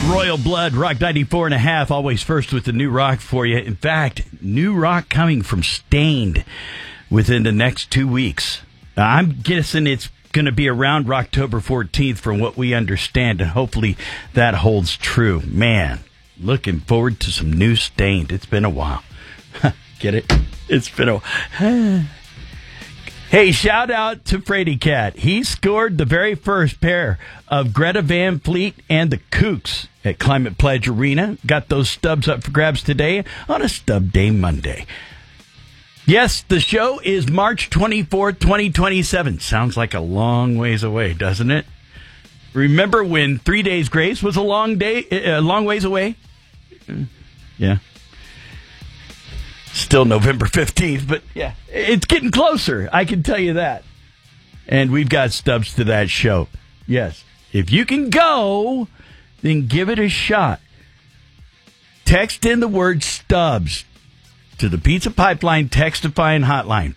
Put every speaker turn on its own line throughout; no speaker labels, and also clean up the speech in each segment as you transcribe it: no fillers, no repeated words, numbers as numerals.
Royal Blood, Rock 94.5, always first with the new rock for you. In fact, new rock coming from Stained within the next 2 weeks. I'm guessing it's going to be around October 14th from what we understand, and hopefully that holds true. Man, looking forward to some new Stained. It's been a while. Get it? It's been a while. Hey, shout out to Frady Cat. He scored the very first pair of Greta Van Fleet and the Kooks at Climate Pledge Arena. Got those stubs up for grabs today on a Stub Day Monday. Yes, the show is March 24th, 2027. Sounds like a long ways away, doesn't it? Remember when 3 Days Grace was a long ways away? Yeah. Still November 15th, but yeah, it's getting closer. I can tell you that. And we've got stubs to that show. Yes. If you can go, then give it a shot. Text in the word stubs to the Pizza Pipeline Textifying Hotline,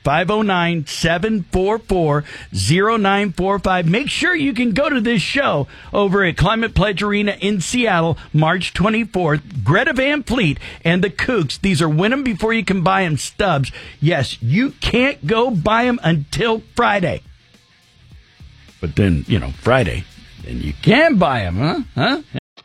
509-744-0945. Make sure you can go to this show over at Climate Pledge Arena in Seattle, March 24th. Greta Van Fleet and the Kooks. These are win them before you can buy them stubs. Yes, you can't go buy them until Friday. But then, Friday, then you can buy them, huh?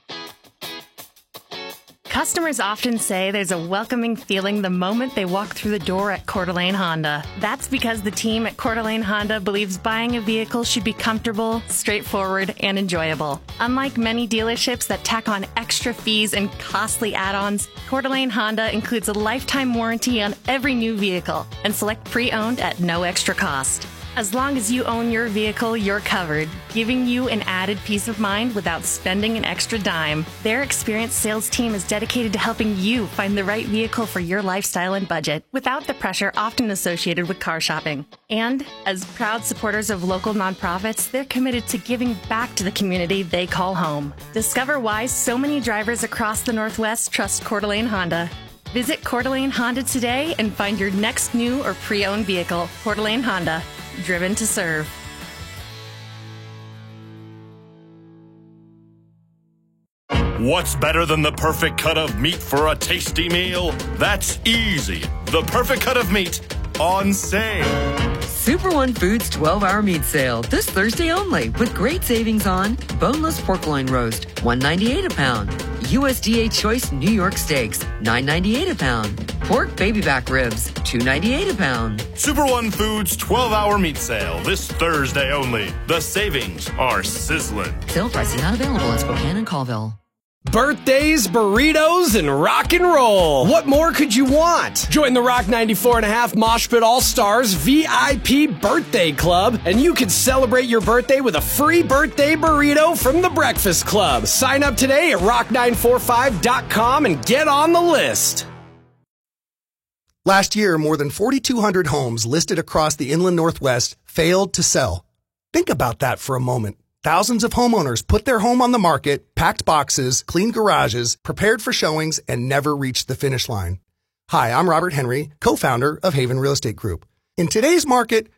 Customers often say there's a welcoming feeling the moment they walk through the door at Coeur d'Alene Honda. That's because the team at Coeur d'Alene Honda believes buying a vehicle should be comfortable, straightforward, and enjoyable. Unlike many dealerships that tack on extra fees and costly add-ons, Coeur d'Alene Honda includes a lifetime warranty on every new vehicle and select pre-owned at no extra cost. As long as you own your vehicle, you're covered, giving you an added peace of mind without spending an extra dime. Their experienced sales team is dedicated to helping you find the right vehicle for your lifestyle and budget, without the pressure often associated with car shopping. And as proud supporters of local nonprofits, they're committed to giving back to the community they call home. Discover why so many drivers across the Northwest trust Coeur d'Alene Honda. Visit Coeur d'Alene Honda today and find your next new or pre-owned vehicle. Coeur d'Alene Honda. Driven to serve.
What's better than the perfect cut of meat for a tasty meal? That's easy. The perfect cut of meat on sale.
Super One Foods 12-hour meat sale this Thursday only with great savings on boneless pork loin roast, $1.98 a pound. USDA Choice New York Steaks, $9.98 a pound. Pork baby back ribs, $2.98 a pound.
Super One Foods 12-hour meat sale this Thursday only. The savings are sizzling.
Sale pricing not available in Spokane and Colville.
Birthdays, burritos, and rock and roll. What more could you want? Join the Rock 94.5 Mosh Pit All-Stars VIP Birthday Club, and you can celebrate your birthday with a free birthday burrito from the Breakfast Club. Sign up today at rock945.com and get on the list.
Last year, more than 4,200 homes listed across the inland Northwest failed to sell. Think about that for a moment. Thousands of homeowners put their home on the market, packed boxes, cleaned garages, prepared for showings, and never reached the finish line. Hi, I'm Robert Henry, co-founder of Haven Real Estate Group. In today's market,